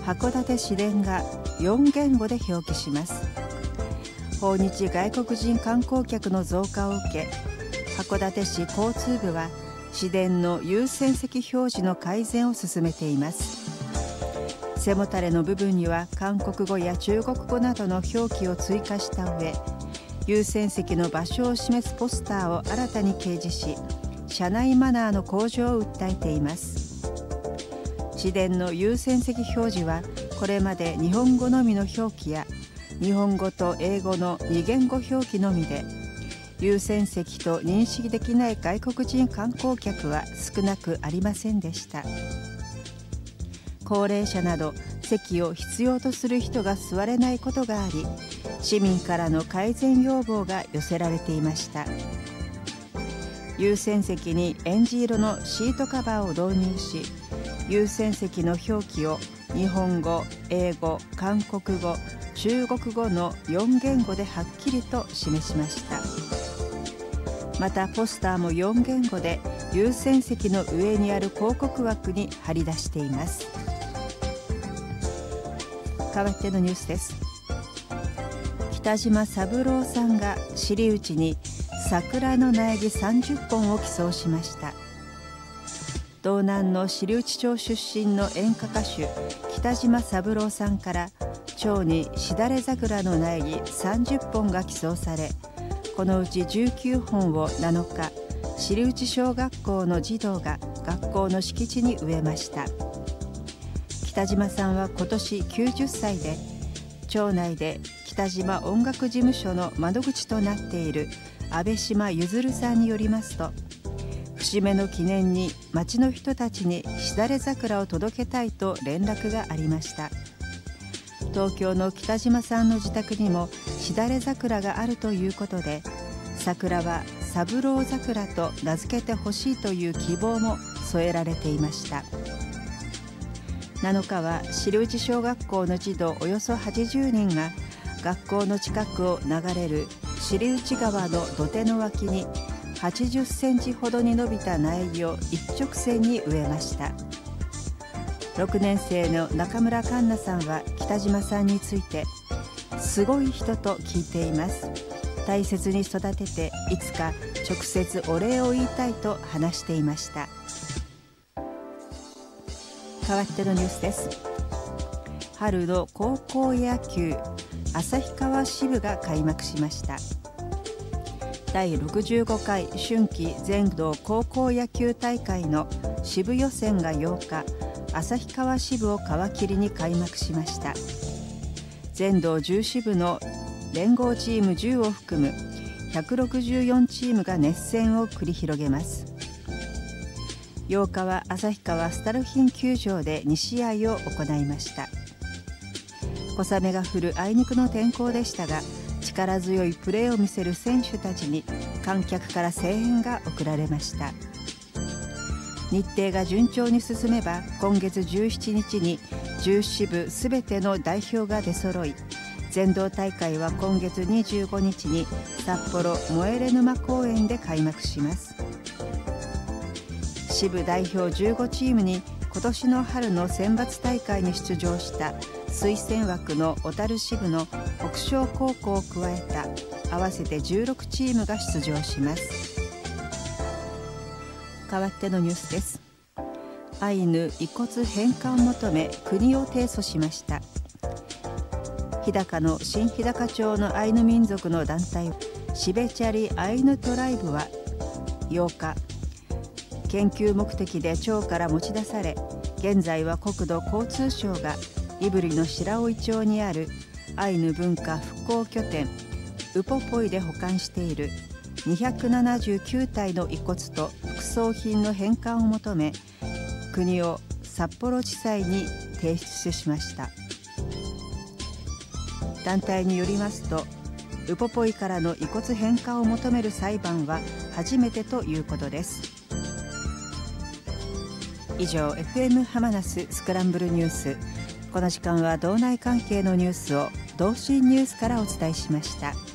函館市電が4言語で表記します。訪日外国人観光客の増加を受け、函館市交通部は市電の優先席表示の改善を進めています。背もたれの部分には韓国語や中国語などの表記を追加した上、優先席の場所を示すポスターを新たに掲示し、車内マナーの向上を訴えています。市電の優先席表示はこれまで日本語のみの表記や日本語と英語の2言語表記のみで、優先席と認識できない外国人観光客は少なくありませんでした。高齢者など席を必要とする人が座れないことがあり、市民からの改善要望が寄せられていました。優先席にえんじ色のシートカバーを導入し、優先席の表記を日本語、英語、韓国語、中国語の4言語ではっきりと示しました。またポスターも4言語で優先席の上にある広告枠に貼り出しています。代わってのニュースです。北島三郎さんが尻打ちに桜の苗木30本を寄贈しました。道南の尻内町出身の演歌歌手北島三郎さんから町にしだれ桜の苗木30本が寄贈され、このうち19本を7日、尻内小学校の児童が学校の敷地に植えました。北島さんは今年90歳で、町内で北島音楽事務所の窓口となっている安倍島ゆずるさんによりますと、節目の記念に町の人たちにしだれ桜を届けたいと連絡がありました。東京の北島さんの自宅にもしだれ桜があるということで、桜は三郎桜と名付けてほしいという希望も添えられていました。7日は尻内小学校の児童およそ80人が学校の近くを流れる尻内川の土手の脇に80センチほどに伸びた苗木を一直線に植えました。6年生の中村環奈さんは北島さんについて、すごい人と聞いています。大切に育てていつか直接お礼を言いたいと話していました。代わってのニュースです。春の高校野球旭川支部が開幕しました。第65回春季全道高校野球大会の支部予選が8日、旭川支部を皮切りに開幕しました。全道10支部の連合チーム10を含む164チームが熱戦を繰り広げます。8日は旭川スタルヒン球場で2試合を行いました。小雨が降るあいにくの天候でしたが、力強いプレーを見せる選手たちに観客から声援が送られました。日程が順調に進めば、今月17日に10支部すべての代表が出揃い、全道大会は今月25日に札幌モエレ沼公園で開幕します。支部代表15チームに今年の春の選抜大会に出場した推薦枠の小樽支部の北昇高校を加えた合わせて16チームが出場します。代わってのニュースです。アイヌ遺骨返還を求め国を提訴しました。日高の新日高町のアイヌ民族の団体シベチャリアイヌトライブは8日、研究目的で町から持ち出され、現在は国土交通省が胆振の白老町にあるアイヌ文化復興拠点ウポポイで保管している279体の遺骨と副葬品の返還を求め、国を札幌地裁に提出しました。団体によりますと、ウポポイからの遺骨返還を求める裁判は初めてということです。以上、 FM ハマナススクランブルニュース。この時間は道内関係のニュースを同心ニュースからお伝えしました。